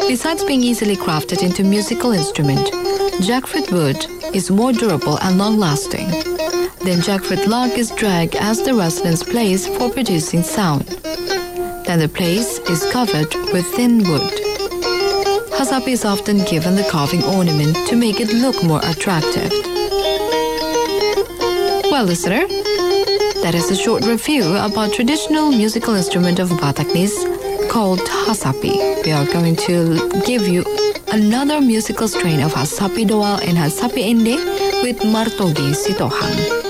Besides being easily crafted into musical instrument, jackfruit wood is more durable and long-lasting. Then jackfruit log is dragged as the residence place for producing sound. Then the place is covered with thin wood. Hasapi is often given the carving ornament to make it look more attractive. Well, listener, that is a short review about traditional musical instrument of Bataknese called Hasapi. We are going to give you another musical strain of Hasapi Doal and Hasapi Ende with Martogi Sitohang.